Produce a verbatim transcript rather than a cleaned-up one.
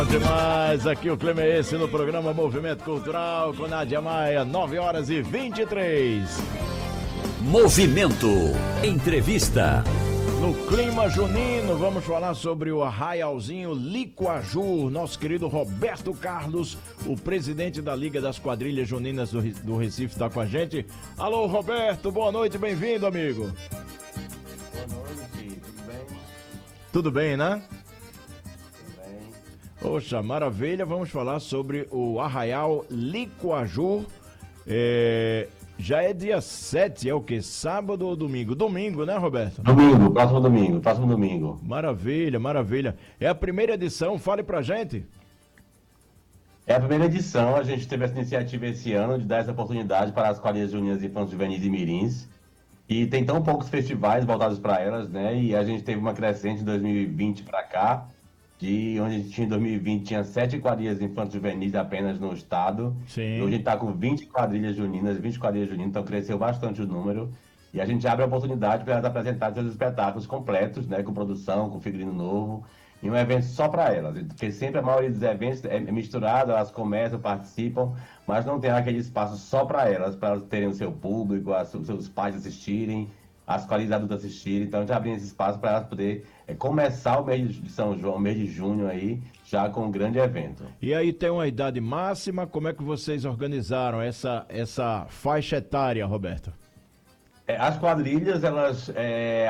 Demais, aqui o Clemense no programa Movimento Cultural com Nádia Maia, nove horas e vinte e três. Movimento Entrevista. No clima junino, vamos falar sobre o Arraialzinho Liquajur. Nosso querido Roberto Carlos, o presidente da Liga das Quadrilhas Juninas do, do Recife, está com a gente. Alô, Roberto, boa noite, bem-vindo, amigo. Boa noite, tudo bem? Tudo bem, né? Poxa, maravilha, vamos falar sobre o Arraial Liquajur. É, já é dia sete, é o que? Sábado ou domingo? Domingo, né, Roberto? Domingo, próximo domingo, próximo domingo. Maravilha, maravilha. É a primeira edição, fale pra gente. É a primeira edição, a gente teve essa iniciativa esse ano de dar essa oportunidade para as quadrilhas juninas, infantos, juvenis e mirins. E tem tão poucos festivais voltados para elas, né? E a gente teve uma crescente de dois mil e vinte para cá. De onde a gente tinha em dois mil e vinte, tinha sete quadrilhas infantis juvenis apenas no estado. Sim. Hoje a gente está com vinte quadrilhas juninas, vinte quadrilhas juninas, então cresceu bastante o número. E a gente abre a oportunidade para elas apresentarem seus espetáculos completos, né, com produção, com figurino novo, em um evento só para elas. Porque sempre a maioria dos eventos é misturada, elas começam, participam, mas não tem aquele espaço só para elas, para elas terem o seu público, os seus pais assistirem, as quadrilhas adultas assistirem. Então a gente abre esse espaço para elas poderem é, começar o mês de São João, o mês de junho aí, já com um grande evento. E aí tem uma idade máxima, como é que vocês organizaram essa, essa faixa etária, Roberto? É, as quadrilhas, elas, é,